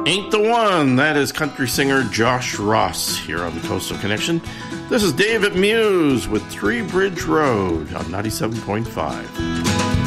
Ain't the One. That is country singer Josh Ross here on the Coastal Connection. This is David Muse with Three Bridge Road on 97.5.